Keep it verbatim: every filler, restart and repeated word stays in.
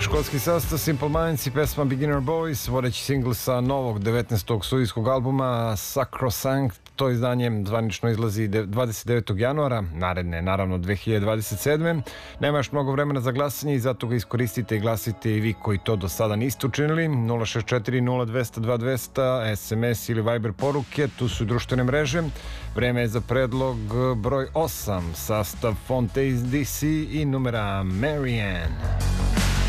Škotski sastav Simple Minds i pesma Beginner Boys, vodeći singl sa novog devetnaestog studijskog albuma Sacrosanct. To izdanje zvanično izlazi dvadeset devetog januara, naredne naravno dve hiljade dvadeset sedme. Nema još mnogo vremena za glasanje i zato ga iskoristite i glasite i vi koji to do sada niste učinili. nula šest četiri nula dva zero dva dva zero zero, es em es ili Viber poruke, tu su i društvene mreže. Vreme je za predlog broj osam, sastav Fontaine D C i numera Marianne.